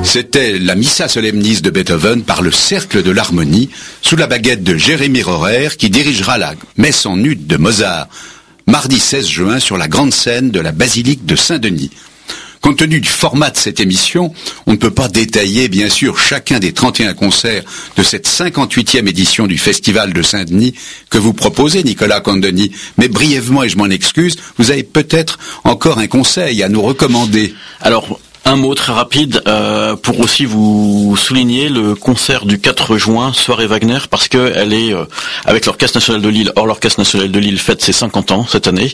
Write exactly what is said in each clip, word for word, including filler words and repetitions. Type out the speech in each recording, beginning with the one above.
C'était la Missa Solemnis de Beethoven par le Cercle de l'Harmonie, sous la baguette de Jérémy Rohrer, qui dirigera la messe en ut de Mozart, mardi seize juin sur la grande scène de la basilique de Saint-Denis. Compte tenu du format de cette émission, on ne peut pas détailler, bien sûr, chacun des trente et un concerts de cette cinquante-huitième édition du Festival de Saint-Denis que vous proposez, Nicolas Candoni. Mais brièvement, et je m'en excuse, vous avez peut-être encore un conseil à nous recommander. Alors, un mot très rapide euh, pour aussi vous souligner le concert du quatre juin, soirée Wagner, parce que elle est euh, avec l'Orchestre National de Lille. Or, l'Orchestre National de Lille fête ses cinquante ans cette année,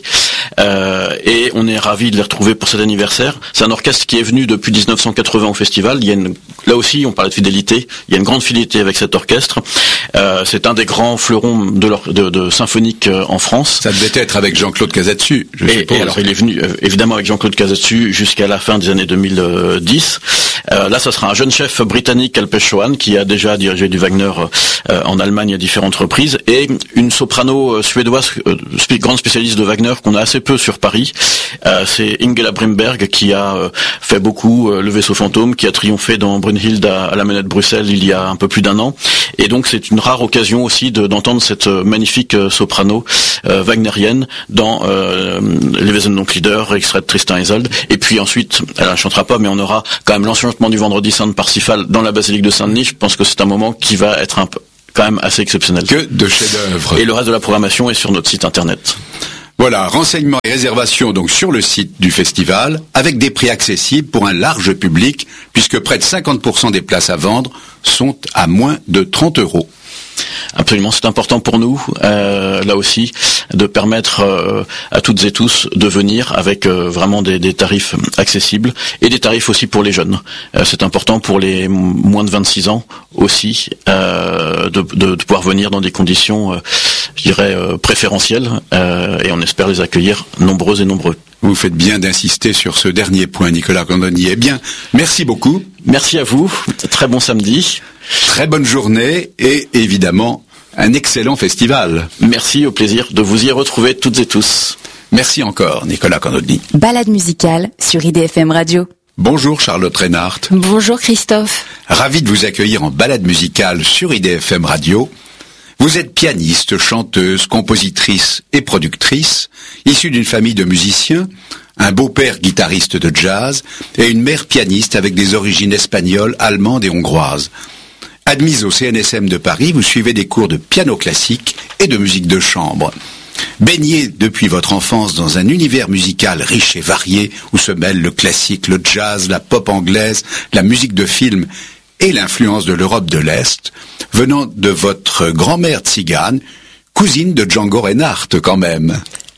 euh, et on est ravis de les retrouver pour cet anniversaire. C'est un orchestre qui est venu depuis dix-neuf cent quatre-vingts au festival. Il y a une, là aussi, on parlait de fidélité. Il y a une grande fidélité avec cet orchestre. Euh, c'est un des grands fleurons de, leur, de, de symphonique euh, en France. Ça devait être avec Jean-Claude Casatsu, je et, suppose. Et alors, il est venu euh, évidemment avec Jean-Claude Casatsu jusqu'à la fin des années deux mille dix. Euh, là, ça sera un jeune chef britannique, Alpes Schoan, qui a déjà dirigé du Wagner euh, en Allemagne à différentes reprises, et une soprano euh, suédoise, euh, sp- grande spécialiste de Wagner, qu'on a assez peu sur Paris. Euh, c'est Ingela Brimberg, qui a euh, fait beaucoup euh, Le Vaisseau Fantôme, qui a triomphé dans Brunhilde à, à la Manette Bruxelles il y a un peu plus d'un an. Et donc, c'est une rare occasion aussi de, d'entendre cette euh, magnifique euh, soprano euh, wagnerienne dans euh, Les Wesendonck-Lieder, extrait de Tristan et Isolde. Et puis ensuite, elle ne chantera pas, mais on aura quand même l'enchantement du Vendredi Saint de Parsifal dans la basilique de Saint-Denis. Je pense que c'est un moment qui va être un peu, quand même assez exceptionnel. Que de chefs-d'œuvre. Et le reste de la programmation est sur notre site internet. Voilà, renseignements et réservations donc sur le site du festival, avec des prix accessibles pour un large public, puisque près de cinquante pour cent des places à vendre sont à moins de trente euros. Absolument, c'est important pour nous, euh, là aussi, de permettre euh, à toutes et tous de venir avec euh, vraiment des, des tarifs accessibles et des tarifs aussi pour les jeunes. Euh, c'est important pour les moins de vingt-six ans aussi euh, de, de, de pouvoir venir dans des conditions, euh, je dirais, euh, préférentielles, euh, et on espère les accueillir nombreux et nombreux. Vous faites bien d'insister sur ce dernier point, Nicolas Candoni. Eh bien, merci beaucoup. Merci à vous, très bon samedi. Très bonne journée et évidemment un excellent festival. Merci, au plaisir de vous y retrouver toutes et tous. Merci encore, Nicolas Candoni. Balade musicale sur I D F M Radio. Bonjour Charlotte Reinhardt. Bonjour Christophe. Ravi de vous accueillir en balade musicale sur I D F M Radio. Vous êtes pianiste, chanteuse, compositrice et productrice, issue d'une famille de musiciens, un beau-père guitariste de jazz et une mère pianiste avec des origines espagnoles, allemandes et hongroises. Admise au C N S M de Paris, vous suivez des cours de piano classique et de musique de chambre. Baignée depuis votre enfance dans un univers musical riche et varié où se mêlent le classique, le jazz, la pop anglaise, la musique de film et l'influence de l'Europe de l'Est, venant de votre grand-mère tzigane, cousine de Django Reinhardt quand même.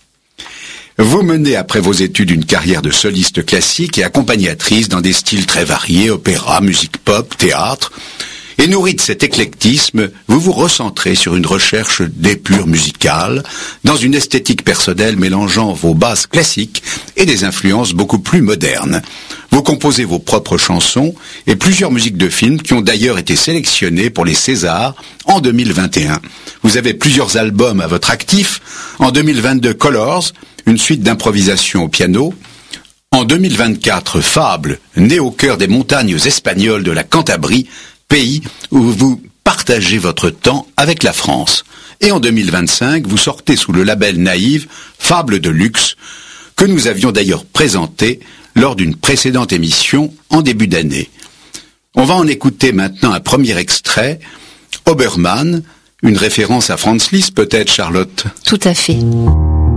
Vous menez après vos études une carrière de soliste classique et accompagnatrice dans des styles très variés, opéra, musique pop, théâtre. Et nourri de cet éclectisme, vous vous recentrez sur une recherche d'épure musicale, dans une esthétique personnelle mélangeant vos bases classiques et des influences beaucoup plus modernes. Vous composez vos propres chansons et plusieurs musiques de films qui ont d'ailleurs été sélectionnées pour les Césars en deux mille vingt et un. Vous avez plusieurs albums à votre actif. En deux mille vingt-deux, Colors, une suite d'improvisation au piano. En deux mille vingt-quatre, Fable, né au cœur des montagnes espagnoles de la Cantabrie, pays où vous partagez votre temps avec la France. Et en deux mille vingt-cinq, vous sortez sous le label Naïve, Fable de luxe, que nous avions d'ailleurs présenté lors d'une précédente émission en début d'année. On va en écouter maintenant un premier extrait, Obermann, une référence à Franz Liszt peut-être, Charlotte? Tout à fait.